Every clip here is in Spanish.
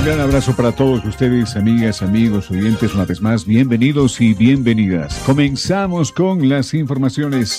Un gran abrazo para todos ustedes, amigas, amigos, oyentes, una vez más, bienvenidos y bienvenidas. Comenzamos con las informaciones.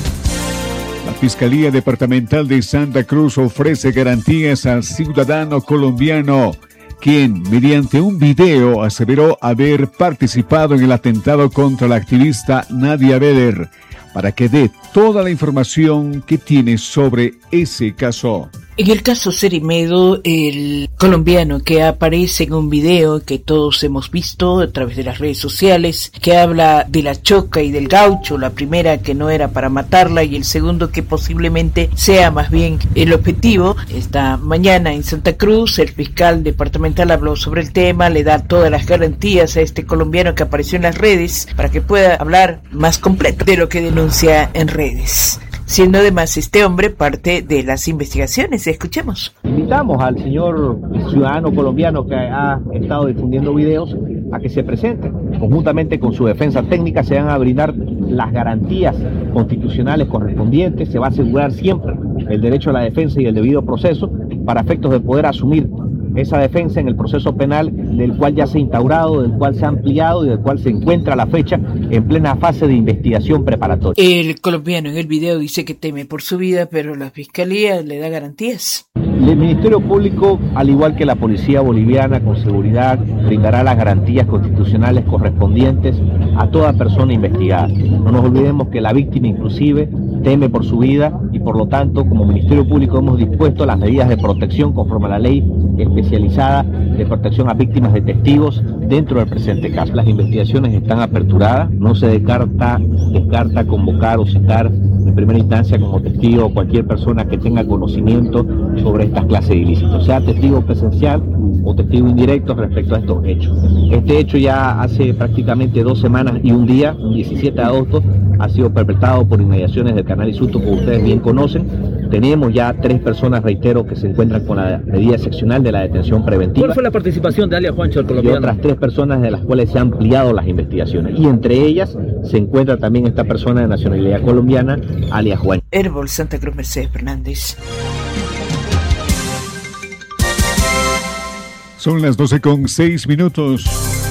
La Fiscalía Departamental de Santa Cruz ofrece garantías al ciudadano colombiano, quien, mediante un video, aseveró haber participado en el atentado contra la activista Nadia Beder, para que dé toda la información que tiene sobre ese caso. En el caso Cerimedo, el colombiano que aparece en un video que todos hemos visto a través de las redes sociales, que habla de la choca y del gaucho, la primera que no era para matarla y el segundo que posiblemente sea más bien el objetivo. Esta mañana en Santa Cruz el fiscal departamental habló sobre el tema, le da todas las garantías a este colombiano que apareció en las redes para que pueda hablar más completo de lo que denuncia en redes, siendo además este hombre parte de las investigaciones. Escuchemos. Invitamos al señor ciudadano colombiano que ha estado difundiendo videos a que se presente. Conjuntamente con su defensa técnica se van a brindar las garantías constitucionales correspondientes. Se va a asegurar siempre el derecho a la defensa y el debido proceso para efectos de poder asumir esa defensa en el proceso penal, del cual ya se ha instaurado, del cual se ha ampliado y del cual se encuentra a la fecha en plena fase de investigación preparatoria. El colombiano en el video dice que teme por su vida, pero la fiscalía le da garantías. El Ministerio Público, al igual que la Policía Boliviana, con seguridad, brindará las garantías constitucionales correspondientes a toda persona investigada. No nos olvidemos que la víctima inclusive teme por su vida y por lo tanto como Ministerio Público hemos dispuesto las medidas de protección conforme a la ley especializada de protección a víctimas de testigos dentro del presente caso. Las investigaciones están aperturadas, no se descarta convocar o citar en primera instancia como testigo cualquier persona que tenga conocimiento sobre estas clases de ilícitos, sea testigo presencial o testigo indirecto respecto a estos hechos. Este hecho ya hace prácticamente 2 semanas y un día, un 17 de agosto, ha sido perpetrado por inmediaciones del Canal Isuto, como ustedes bien conocen. Tenemos ya 3 personas, reitero, que se encuentran con la medida excepcional de la detención preventiva. ¿Cuál fue la participación de alias Juancho el colombiano? Y otras 3 personas de las cuales se han ampliado las investigaciones. Y entre ellas se encuentra también esta persona de nacionalidad colombiana, alias Juancho. Herbol, Santa Cruz, Mercedes Fernández. Son las 12:06.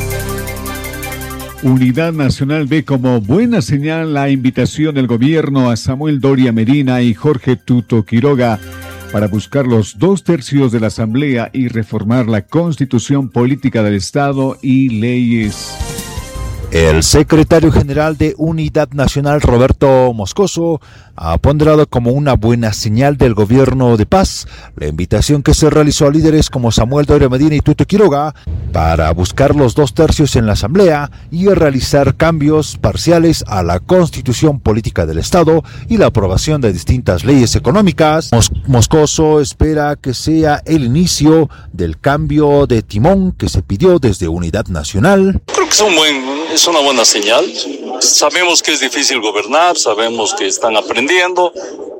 Unidad Nacional ve como buena señal la invitación del gobierno a Samuel Doria Medina y Jorge Tuto Quiroga para buscar los 2/3 de la Asamblea y reformar la Constitución Política del Estado y leyes. El secretario general de Unidad Nacional, Roberto Moscoso, ha ponderado como una buena señal del gobierno de paz la invitación que se realizó a líderes como Samuel Doria Medina y Tuto Quiroga para buscar los 2/3 en la Asamblea y realizar cambios parciales a la Constitución Política del Estado y la aprobación de distintas leyes económicas. Moscoso espera que sea el inicio del cambio de timón que se pidió desde Unidad Nacional. Creo que es una buena señal. Sabemos que es difícil gobernar, sabemos que están aprendiendo,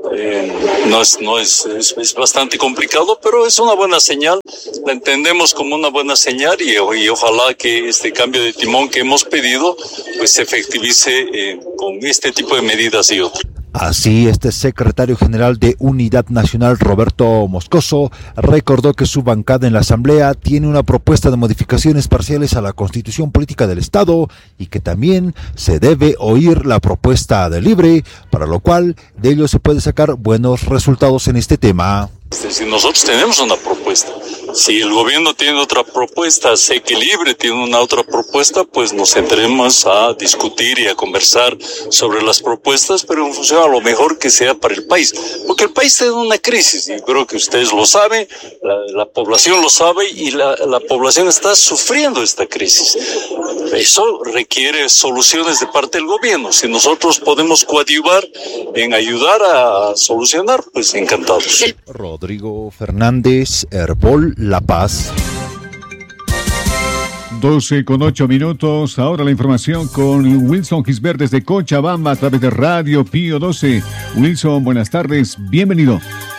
es bastante complicado, pero es una buena señal, la entendemos como una buena señal y ojalá que este cambio de timón que hemos pedido pues se efectivice con este tipo de medidas y otras. Así, este secretario general de Unidad Nacional, Roberto Moscoso, recordó que su bancada en la Asamblea tiene una propuesta de modificaciones parciales a la Constitución Política del Estado y que también se debe oír la propuesta de Libre, para lo cual de ello se puede sacar buenos resultados en este tema. Si nosotros tenemos una propuesta, si el gobierno tiene otra propuesta, sé que Libre tiene una otra propuesta, pues nos sentaremos a discutir y a conversar sobre las propuestas, pero en función a lo mejor que sea para el país, porque el país tiene una crisis y creo que ustedes lo saben, la población lo sabe y la población está sufriendo esta crisis. Eso requiere soluciones de parte del gobierno. Si nosotros podemos coadyuvar en ayudar a solucionar, pues encantados. Rodrigo Fernández, Herbol, La Paz. 12:08. Ahora la información con Wilson Gisbert desde Cochabamba a través de Radio Pío 12. Wilson, buenas tardes, bienvenido.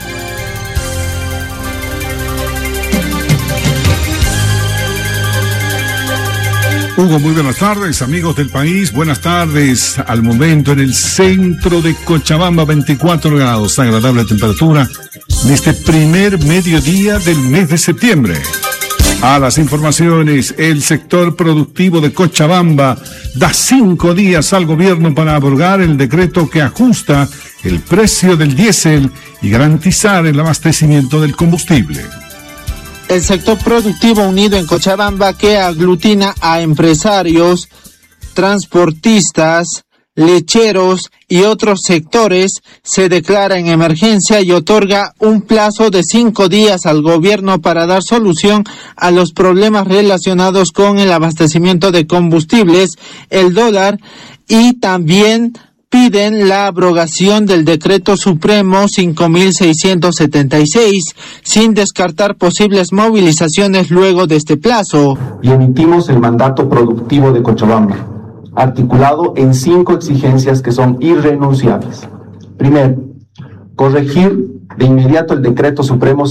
Hugo, muy buenas tardes, amigos del país. Buenas tardes. Al momento en el centro de Cochabamba, 24 grados, agradable temperatura en este primer mediodía del mes de septiembre. A las informaciones, el sector productivo de Cochabamba da 5 días al gobierno para abrogar el decreto que ajusta el precio del diésel y garantizar el abastecimiento del combustible. El sector productivo unido en Cochabamba, que aglutina a empresarios, transportistas, lecheros y otros sectores, se declara en emergencia y otorga un plazo de 5 días al gobierno para dar solución a los problemas relacionados con el abastecimiento de combustibles, el dólar, y también piden la abrogación del Decreto Supremo 5.676, sin descartar posibles movilizaciones luego de este plazo. Y emitimos el mandato productivo de Cochabamba, articulado en 5 exigencias que son irrenunciables. Primero, corregir de inmediato el Decreto Supremo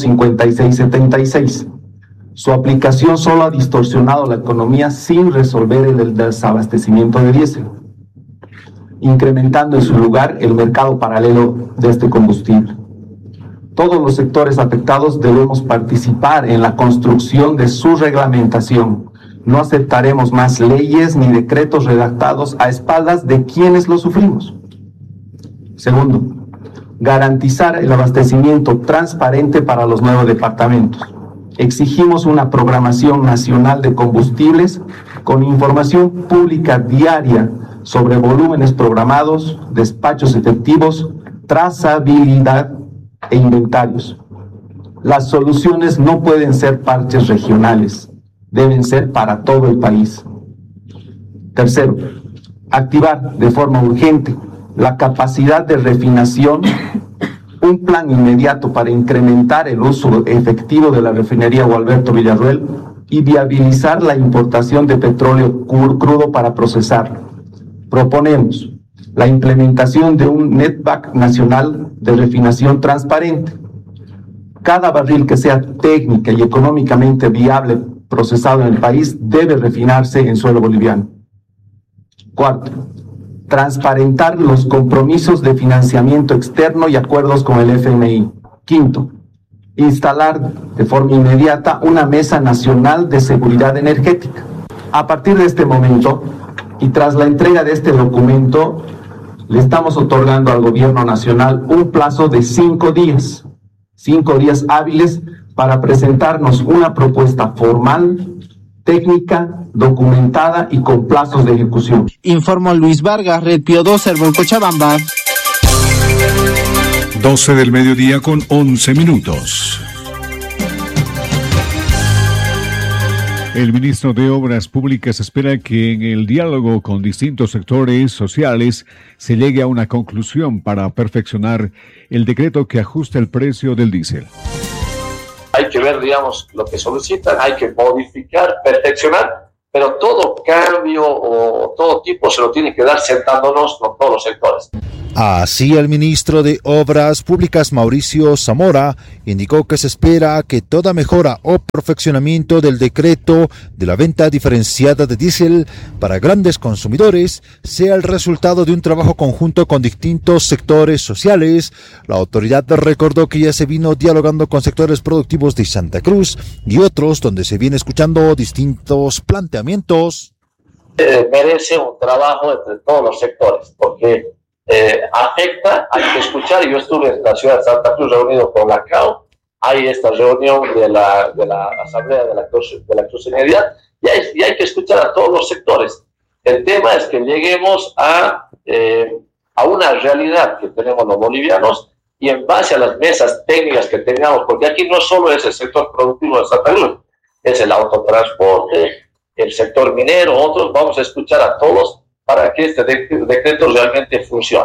5676. Su aplicación solo ha distorsionado la economía sin resolver el desabastecimiento de diésel, incrementando en su lugar el mercado paralelo de este combustible. Todos los sectores afectados debemos participar en la construcción de su reglamentación. No aceptaremos más leyes ni decretos redactados a espaldas de quienes lo sufrimos. Segundo, garantizar el abastecimiento transparente para los 9 departamentos. Exigimos una programación nacional de combustibles con información pública diaria sobre volúmenes programados, despachos efectivos, trazabilidad e inventarios. Las soluciones no pueden ser parches regionales, deben ser para todo el país. Tercero, activar de forma urgente la capacidad de refinación, un plan inmediato para incrementar el uso efectivo de la refinería Gualberto Villarroel y viabilizar la importación de petróleo crudo para procesarlo. Proponemos la implementación de un netback nacional de refinación transparente. Cada barril que sea técnica y económicamente viable procesado en el país debe refinarse en suelo boliviano. Cuarto, transparentar los compromisos de financiamiento externo y acuerdos con el FMI. Quinto, instalar de forma inmediata una mesa nacional de seguridad energética. A partir de este momento y tras la entrega de este documento, le estamos otorgando al gobierno nacional un plazo de 5 días, 5 días hábiles, para presentarnos una propuesta formal, técnica, documentada y con plazos de ejecución. Informó Luis Vargas, Red Pío 2, Herbol Cochabamba. 12 del mediodía con 11 minutos. El ministro de Obras Públicas espera que en el diálogo con distintos sectores sociales se llegue a una conclusión para perfeccionar el decreto que ajusta el precio del diésel. Hay que ver, digamos, lo que solicitan, hay que modificar, perfeccionar, pero todo cambio o todo tipo se lo tiene que dar sentándonos con todos los sectores. Así, el ministro de Obras Públicas, Mauricio Zamora, indicó que se espera que toda mejora o perfeccionamiento del decreto de la venta diferenciada de diésel para grandes consumidores sea el resultado de un trabajo conjunto con distintos sectores sociales. La autoridad recordó que ya se vino dialogando con sectores productivos de Santa Cruz y otros donde se viene escuchando distintos planteamientos. Merece un trabajo entre todos los sectores, porque afecta, hay que escuchar. Yo estuve en la ciudad de Santa Cruz reunido con la CAO, hay esta reunión de la Asamblea de la Cruceñería y hay que escuchar a todos los sectores. El tema es que lleguemos a una realidad que tenemos los bolivianos y en base a las mesas técnicas que tengamos, porque aquí no solo es el sector productivo de Santa Cruz, es el autotransporte, el sector minero, otros, vamos a escuchar a todos para que este decreto realmente funcione.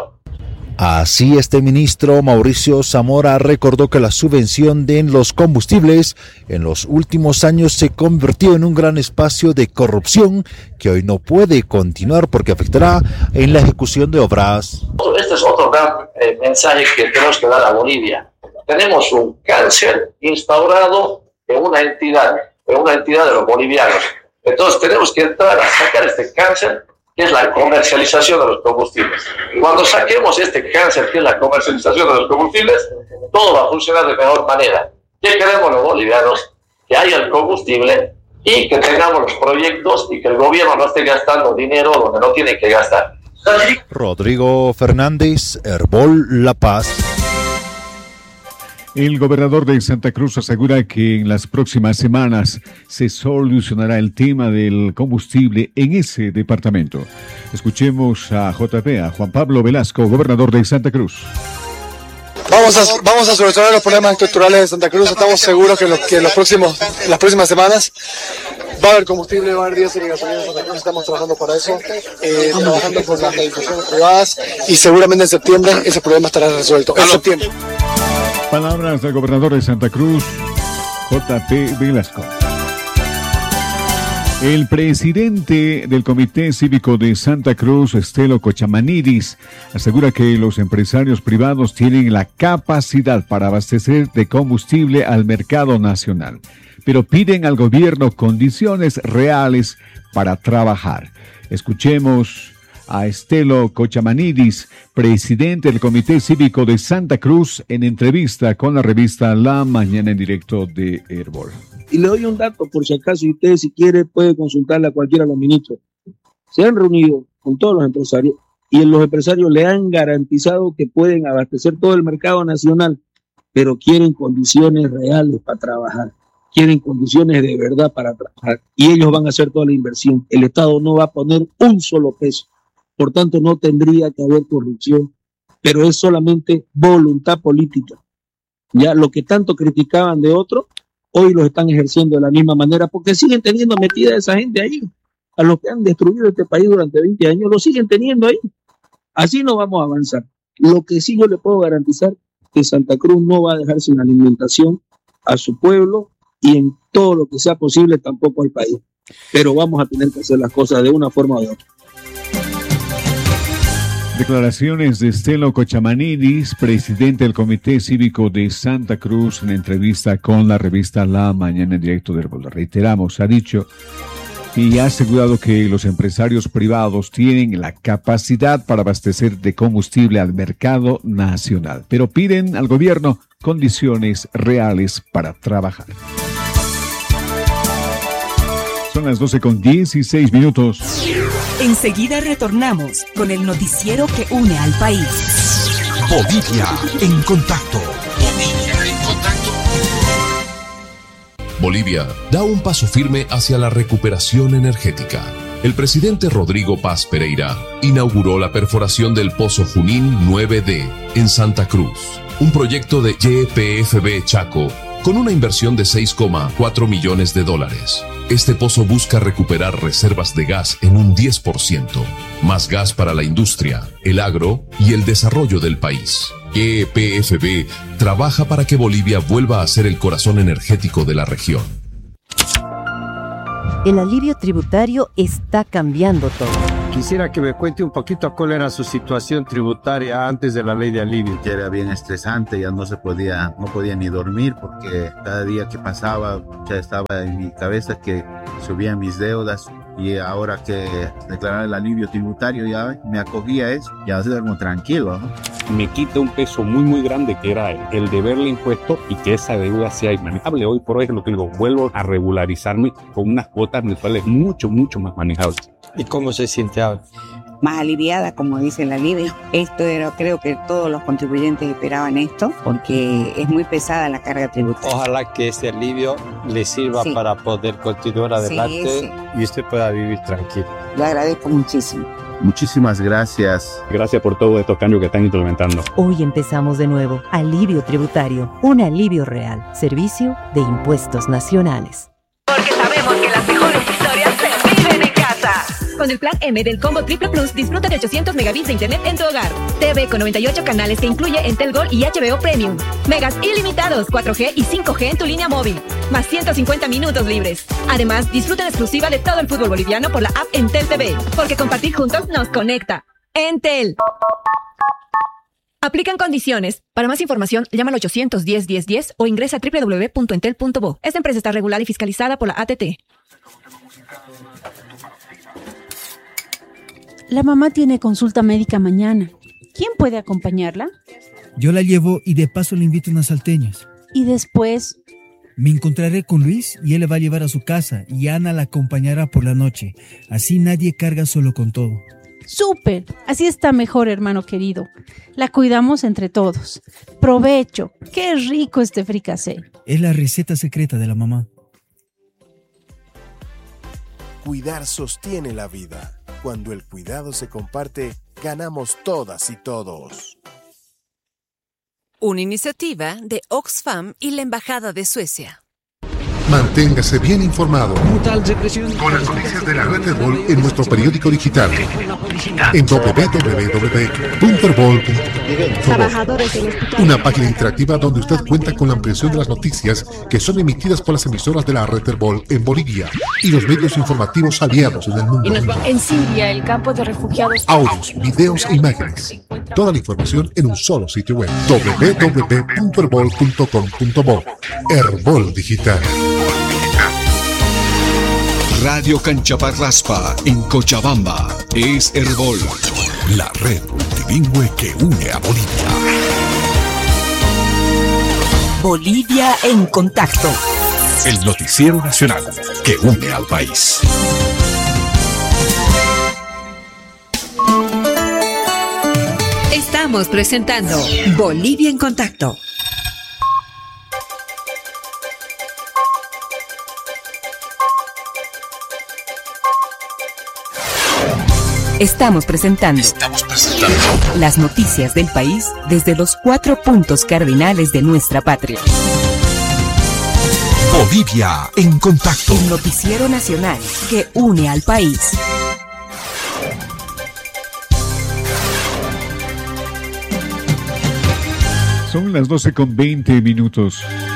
Así, este ministro Mauricio Zamora recordó que la subvención de los combustibles en los últimos años se convirtió en un gran espacio de corrupción que hoy no puede continuar porque afectará en la ejecución de obras. Este es otro gran mensaje que tenemos que dar a Bolivia. Tenemos un cáncer instaurado en una entidad de los bolivianos. Entonces tenemos que entrar a sacar este cáncer, que es la comercialización de los combustibles. Cuando saquemos este cáncer, que es la comercialización de los combustibles, todo va a funcionar de mejor manera. ¿Qué queremos los bolivianos? Que haya el combustible y que tengamos los proyectos y que el gobierno no esté gastando dinero donde no tiene que gastar. Rodrigo Fernández, Herbol La Paz. El gobernador de Santa Cruz asegura que en las próximas semanas se solucionará el tema del combustible en ese departamento. Escuchemos a JP, a Juan Pablo Velasco, gobernador de Santa Cruz. Vamos a solucionar los problemas estructurales de Santa Cruz. Estamos seguros que en las próximas semanas va a haber combustible, va a haber diésel y gasolina en Santa Cruz. Estamos trabajando para eso, trabajando con las administraciones privadas, y seguramente en septiembre ese problema estará resuelto. En septiembre. Palabras del gobernador de Santa Cruz, JP Velasco. El presidente del Comité Cívico de Santa Cruz, Estelo Cochamanidis, asegura que los empresarios privados tienen la capacidad para abastecer de combustible al mercado nacional, pero piden al gobierno condiciones reales para trabajar. Escuchemos a Estelo Cochamanidis, presidente del Comité Cívico de Santa Cruz, en entrevista con la revista La Mañana en Directo de Herbol. Y le doy un dato, por si acaso, y usted, si quiere, puede consultarle a cualquiera de los ministros. Se han reunido con todos los empresarios y los empresarios le han garantizado que pueden abastecer todo el mercado nacional, pero quieren condiciones reales para trabajar, quieren condiciones de verdad para trabajar, y ellos van a hacer toda la inversión. El Estado no va a poner un solo peso. Por tanto, no tendría que haber corrupción, pero es solamente voluntad política. Ya lo que tanto criticaban de otros, hoy los están ejerciendo de la misma manera, porque siguen teniendo metida a esa gente ahí. A los que han destruido este país durante 20 años, lo siguen teniendo ahí. Así no vamos a avanzar. Lo que sí yo le puedo garantizar es que Santa Cruz no va a dejar sin alimentación a su pueblo, y en todo lo que sea posible tampoco al país. Pero vamos a tener que hacer las cosas de una forma o de otra. Declaraciones de Estelo Cochamanidis, presidente del Comité Cívico de Santa Cruz, en entrevista con la revista La Mañana en Directo de Herbol. Reiteramos, ha dicho y ha asegurado que los empresarios privados tienen la capacidad para abastecer de combustible al mercado nacional, pero piden al gobierno condiciones reales para trabajar. Son las 12:16. Enseguida retornamos con el noticiero que une al país. Bolivia en contacto. Bolivia da un paso firme hacia la recuperación energética. El presidente Rodrigo Paz Pereira inauguró la perforación del Pozo Junín 9D en Santa Cruz, un proyecto de YPFB Chaco con una inversión de $6,4 millones. Este pozo busca recuperar reservas de gas en un 10%, más gas para la industria, el agro y el desarrollo del país. YPFB trabaja para que Bolivia vuelva a ser el corazón energético de la región. El alivio tributario está cambiando todo. Quisiera que me cuente un poquito cuál era su situación tributaria antes de la ley de alivio. Ya era bien estresante, ya no podía ni dormir, porque cada día que pasaba ya estaba en mi cabeza que subían mis deudas, y ahora que declarar el alivio tributario ya me acogía a eso, ya duermo tranquilo, ¿no? Me quita un peso muy grande, que era el deberle impuesto, y que esa deuda sea inmanejable. Hoy por hoy es lo que digo, vuelvo a regularizarme con unas cuotas mensuales mucho más manejables. ¿Y cómo se siente ahora? Más aliviada, como dice el alivio. Creo que todos los contribuyentes esperaban esto, porque es muy pesada la carga tributaria. Ojalá que este alivio le sirva para poder continuar adelante y usted pueda vivir tranquilo. Lo agradezco muchísimo. Muchísimas gracias. Gracias por todos estos cambios que están implementando. Hoy empezamos de nuevo. Alivio tributario, un alivio real. Servicio de Impuestos Nacionales. Porque sabemos que las mejores historias se viven en casa. Con el plan M del Combo Triple Plus, disfruta de 800 megabits de internet en tu hogar. TV con 98 canales que incluye Entel Gold y HBO Premium. Megas ilimitados, 4G y 5G en tu línea móvil. Más 150 minutos libres. Además, disfruta en exclusiva de todo el fútbol boliviano por la app Entel TV. Porque compartir juntos nos conecta. Entel. Aplican condiciones. Para más información, llama al 810-1010 o ingresa a www.entel.bo. Esta empresa está regulada y fiscalizada por la ATT. La mamá tiene consulta médica mañana. ¿Quién puede acompañarla? Yo la llevo y de paso le invito unas salteñas. Y después, Me encontraré con Luis y él le va a llevar a su casa y Ana la acompañará por la noche. Así nadie carga solo con todo. ¡Súper! Así está mejor, hermano querido. La cuidamos entre todos. ¡Provecho! ¡Qué rico este fricasé! Es la receta secreta de la mamá. Cuidar sostiene la vida. Cuando el cuidado se comparte, ganamos todas y todos. Una iniciativa de Oxfam y la Embajada de Suecia. Manténgase bien informado con las noticias de la Red Herbol en nuestro periódico digital en www.herbol.com. Una página interactiva donde usted cuenta con la ampliación de las noticias que son emitidas por las emisoras de la Red Herbol en Bolivia y los medios informativos aliados en el mundo. En Siria, el campo de refugiados. Audios, videos e imágenes. Toda la información en un solo sitio web. www.herbol.com.bo. Herbol Digital. Radio Canchaparraspa en Cochabamba es Herbol, la red multilingüe que une a Bolivia. Bolivia en contacto. El noticiero nacional que une al país. Estamos presentando Bolivia en contacto. Estamos presentando las noticias del país desde los 4 puntos cardinales de nuestra patria. Bolivia en contacto. El noticiero nacional que une al país. Son las 12:20.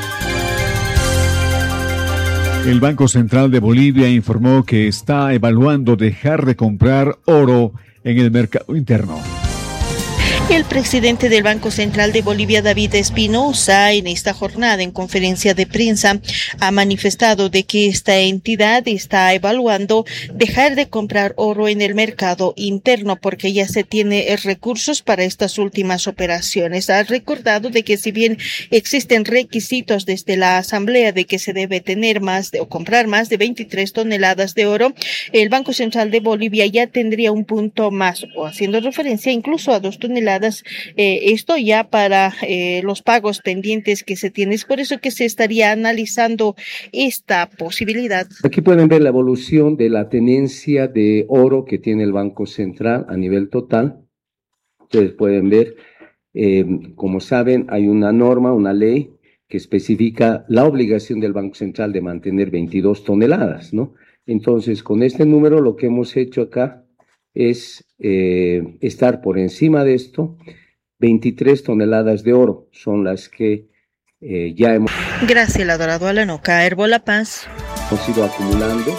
El Banco Central de Bolivia informó que está evaluando dejar de comprar oro en el mercado interno. El presidente del Banco Central de Bolivia, David Espinosa, en esta jornada en conferencia de prensa, ha manifestado de que esta entidad está evaluando dejar de comprar oro en el mercado interno porque ya se tiene recursos para estas últimas operaciones. Ha recordado de que si bien existen requisitos desde la Asamblea de que se debe tener o comprar más de 23 toneladas de oro, el Banco Central de Bolivia ya tendría un punto más, o haciendo referencia incluso a 2 toneladas. Esto ya para los pagos pendientes que se tienen. Es por eso que se estaría analizando esta posibilidad. Aquí pueden ver la evolución de la tenencia de oro que tiene el Banco Central a nivel total. Ustedes pueden ver, como saben, hay una norma, una ley que especifica la obligación del Banco Central de mantener 22 toneladas, ¿no? Entonces, con este número lo que hemos hecho acá es estar por encima de esto. 23 toneladas de oro son las que ya hemos... Graciela Dorado Alanoca, Herbol La Paz. Hemos ido acumulando.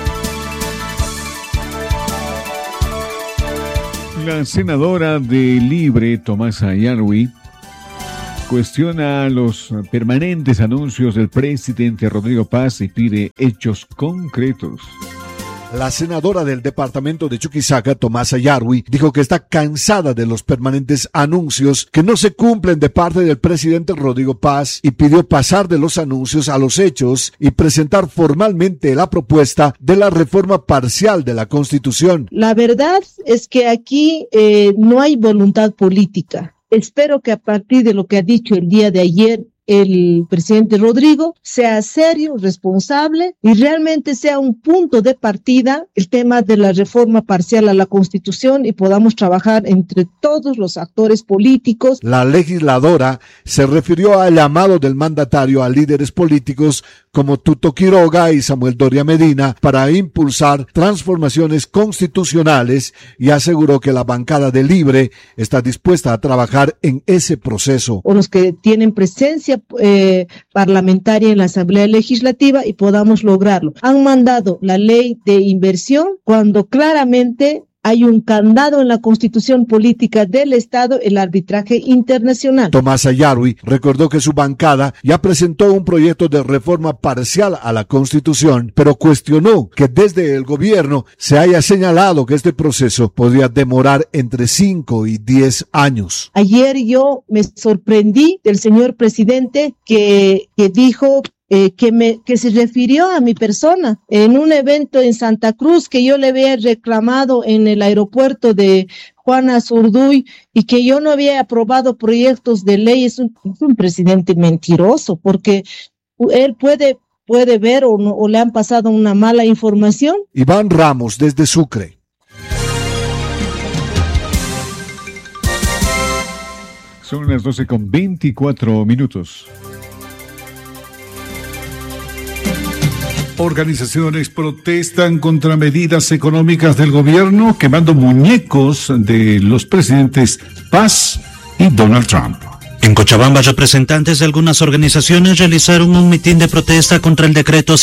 La senadora de Libre, Tomasa Yarwi, cuestiona los permanentes anuncios del presidente Rodrigo Paz y pide hechos concretos. La senadora del departamento de Chuquisaca, Tomasa Yarwi, dijo que está cansada de los permanentes anuncios que no se cumplen de parte del presidente Rodrigo Paz y pidió pasar de los anuncios a los hechos y presentar formalmente la propuesta de la reforma parcial de la Constitución. La verdad es que aquí no hay voluntad política. Espero que a partir de lo que ha dicho el día de ayer el presidente Rodrigo sea serio, responsable y realmente sea un punto de partida el tema de la reforma parcial a la Constitución y podamos trabajar entre todos los actores políticos. La legisladora se refirió al llamado del mandatario a líderes políticos como Tuto Quiroga y Samuel Doria Medina para impulsar transformaciones constitucionales y aseguró que la bancada de Libre está dispuesta a trabajar en ese proceso. O los que tienen presencia parlamentaria en la Asamblea Legislativa y podamos lograrlo. Han mandado la ley de inversión cuando claramente hay un candado en la Constitución política del Estado, el arbitraje internacional. Tomasa Yarwi recordó que su bancada ya presentó un proyecto de reforma parcial a la Constitución, pero cuestionó que desde el gobierno se haya señalado que este proceso podría demorar entre 5 y 10 años. Ayer yo me sorprendí del señor presidente que dijo que se refirió a mi persona en un evento en Santa Cruz que yo le había reclamado en el aeropuerto de Juana Zurduy y que yo no había aprobado proyectos de ley. Es un presidente mentiroso, porque él puede ver o le han pasado una mala información. Iván Ramos desde Sucre. Son las 12:24. Organizaciones protestan contra medidas económicas del gobierno, quemando muñecos de los presidentes Paz y Donald Trump. En Cochabamba, representantes de algunas organizaciones realizaron un mitin de protesta contra el decreto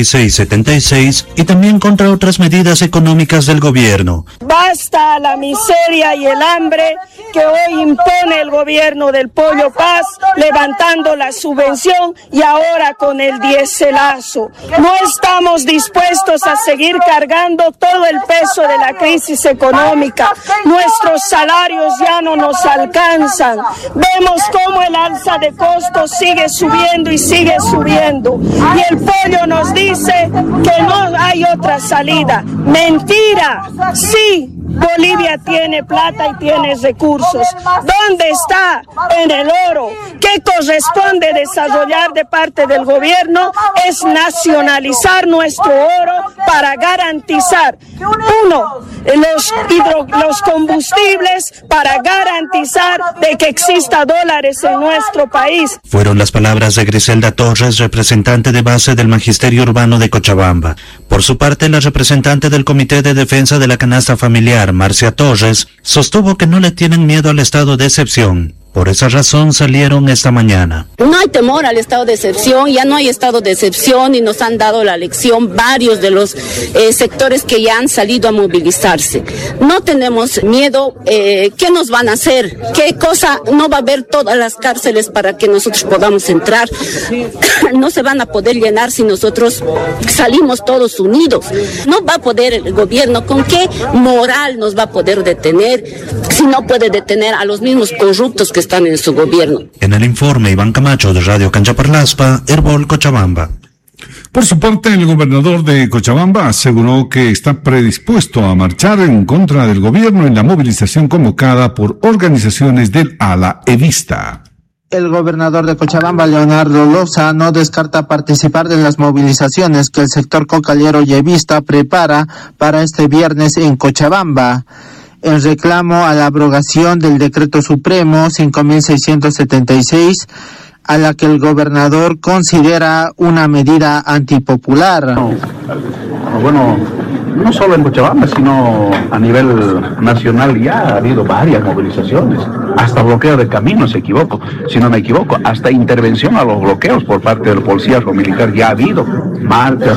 5676 y también contra otras medidas económicas del gobierno. Basta la miseria y el hambre que hoy impone el gobierno del Pollo Paz, levantando la subvención y ahora con el diéselazo. No estamos dispuestos a seguir cargando todo el peso de la crisis económica. Nuestros salarios ya no nos alcanzan. Vemos cómo el alza de costos sigue subiendo y sigue subiendo. Y el pollo nos dice que no hay otra salida. Mentira. Sí, Bolivia tiene plata y tiene recursos. ¿Dónde está? En el oro. ¿Qué corresponde desarrollar de parte del gobierno? Es nacionalizar nuestro oro para garantizar, uno, los combustibles, para garantizar de que exista dólares en nuestro país. Fueron las palabras de Griselda Torres, representante de base del Magisterio Urbano de Cochabamba. Por su parte, la representante del Comité de Defensa de la Canasta Familiar, Marcia Torres, sostuvo que no le tienen miedo al estado de excepción. Por esa razón salieron esta mañana. No hay temor al estado de excepción, ya no hay estado de excepción y nos han dado la lección varios de los sectores que ya han salido a movilizarse. No tenemos miedo. ¿Qué nos van a hacer? ¿Qué cosa? No va a haber todas las cárceles para que nosotros podamos entrar. No se van a poder llenar si nosotros salimos todos unidos. No va a poder el gobierno. ¿Con qué moral nos va a poder detener si no puede detener a los mismos corruptos que están en su gobierno? En el informe, Iván Camacho de Radio Canchaparlaspa, Herbol, Cochabamba. Por su parte, el gobernador de Cochabamba aseguró que está predispuesto a marchar en contra del gobierno en la movilización convocada por organizaciones del ala evista. El gobernador de Cochabamba, Leonardo Loza, no descarta participar de las movilizaciones que el sector cocalero y evista prepara para este viernes en Cochabamba. En reclamo a la abrogación del decreto supremo 5676, a la que el gobernador considera una medida antipopular. Bueno, no solo en Cochabamba, sino a nivel nacional ya ha habido varias movilizaciones, hasta bloqueo de caminos, si no me equivoco, hasta intervención a los bloqueos por parte del policía o militar ya ha habido marchas.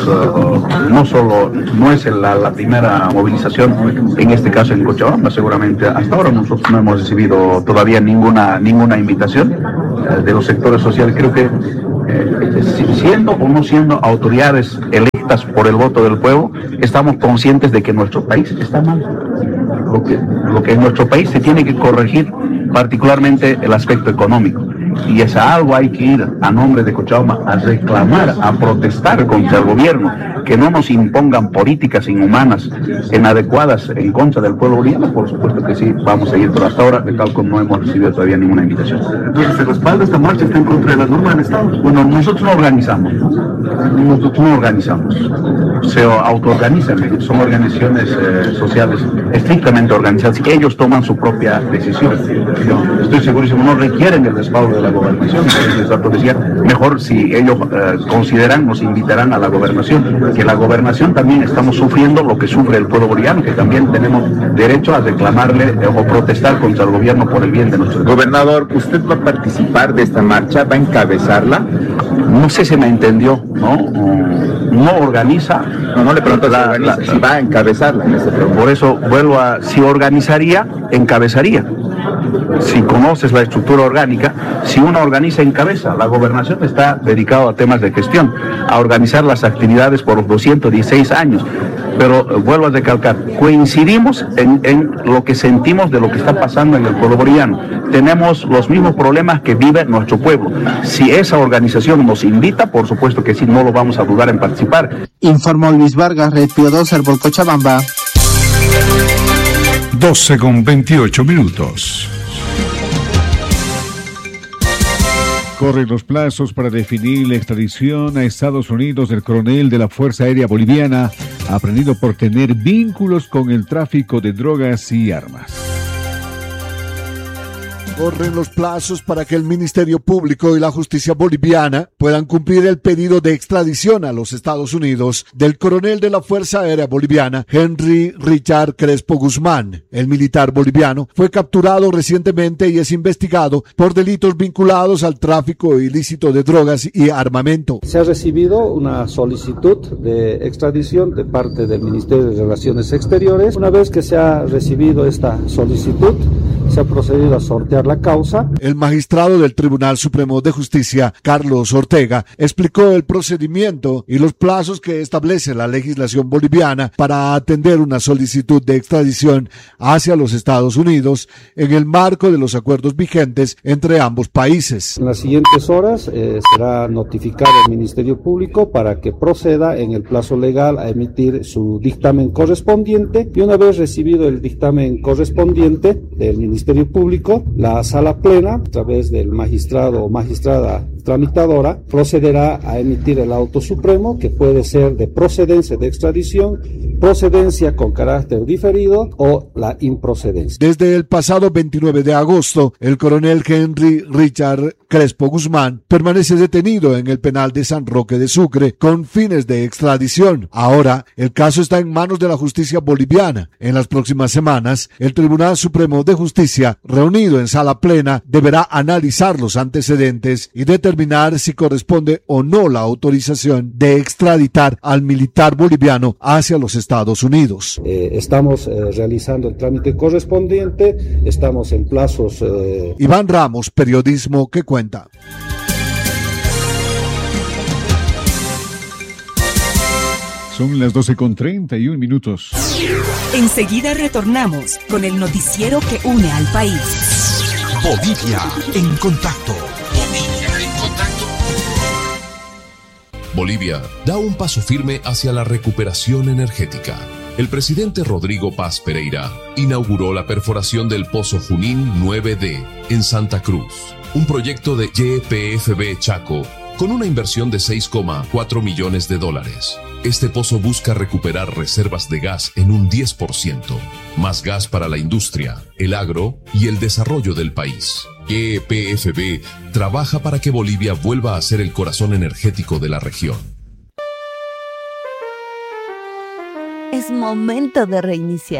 No es la primera movilización, en este caso en Cochabamba, seguramente hasta ahora nosotros no hemos recibido todavía ninguna invitación de los sectores sociales. Creo que siendo o no siendo autoridades electas por el voto del pueblo, estamos conscientes de que nuestro país está mal. Lo que en nuestro país se tiene que corregir, particularmente el aspecto económico. Y es algo hay que ir a nombre de Cochabamba a reclamar, a protestar contra el gobierno, que no nos impongan políticas inhumanas, inadecuadas en contra del pueblo boliviano. Por supuesto que sí, vamos a ir, pero hasta ahora de Calcom no hemos recibido todavía ninguna invitación. Entonces, ¿se respalda esta marcha? ¿Está en contra de las normas del Estado? Bueno, nosotros no organizamos, se autoorganizan, son organizaciones sociales estrictamente organizadas, ellos toman su propia decisión. Yo estoy segurísimo, no requieren el respaldo de la gobernación. Entonces, decía, mejor si ellos consideran, nos invitarán a la gobernación, que la gobernación también estamos sufriendo lo que sufre el pueblo boliviano, que también tenemos derecho a reclamarle o protestar contra el gobierno por el bien de nuestro país. Gobernador, ¿usted va a participar de esta marcha? ¿Va a encabezarla? No sé si me entendió, ¿no? No organiza. No le pregunto si va a encabezarla en este programa. Por eso vuelvo a, si organizaría, encabezaría. si conoces la estructura orgánica, si uno organiza en cabeza, la gobernación está dedicada a temas de gestión, a organizar las actividades por los 216 años. Pero vuelvo a recalcar, coincidimos en lo que sentimos de lo que está pasando en el pueblo boliviano. Tenemos los mismos problemas que vive nuestro pueblo. Si esa organización nos invita, por supuesto que sí, no lo vamos a dudar en participar. Informó Luis Vargas, Red Pío 2, Herbol Cochabamba. 12:28. Corren los plazos para definir la extradición a Estados Unidos del coronel de la Fuerza Aérea Boliviana, aprendido por tener vínculos con el tráfico de drogas y armas. Corren los plazos para que el Ministerio Público y la Justicia Boliviana puedan cumplir el pedido de extradición a los Estados Unidos del coronel de la Fuerza Aérea Boliviana, Henry Richard Crespo Guzmán. El militar boliviano fue capturado recientemente y es investigado por delitos vinculados al tráfico ilícito de drogas y armamento. Se ha recibido una solicitud de extradición de parte del Ministerio de Relaciones Exteriores. Una vez que se ha recibido esta solicitud, se ha procedido a sortear la causa. El magistrado del Tribunal Supremo de Justicia, Carlos Ortega, explicó el procedimiento y los plazos que establece la legislación boliviana para atender una solicitud de extradición hacia los Estados Unidos en el marco de los acuerdos vigentes entre ambos países. En las siguientes horas será notificado al Ministerio Público para que proceda en el plazo legal a emitir su dictamen correspondiente, y una vez recibido el dictamen correspondiente del Ministerio Público, la Sala Plena, a través del magistrado o magistrada tramitadora, procederá a emitir el auto supremo, que puede ser de procedencia de extradición, procedencia con carácter diferido o la improcedencia. Desde el pasado 29 de agosto, el coronel Henry Richard Crespo Guzmán permanece detenido en el penal de San Roque de Sucre con fines de extradición. Ahora, el caso está en manos de la justicia boliviana. En las próximas semanas, el Tribunal Supremo de Justicia, reunido en Sala Plena, deberá analizar los antecedentes y determinar si corresponde o no la autorización de extraditar al militar boliviano hacia los Estados Unidos. Estamos realizando el trámite correspondiente, estamos en plazos... Iván Ramos, periodismo que cuenta. Son las 12:31. Enseguida retornamos con el noticiero que une al país. Bolivia en contacto. Bolivia da un paso firme hacia la recuperación energética. El presidente Rodrigo Paz Pereira inauguró la perforación del Pozo Junín 9D en Santa Cruz, un proyecto de YPFB Chaco con una inversión de $6,4 millones. Este pozo busca recuperar reservas de gas en un 10%, más gas para la industria, el agro y el desarrollo del país. YPFB trabaja para que Bolivia vuelva a ser el corazón energético de la región. Es momento de reiniciar.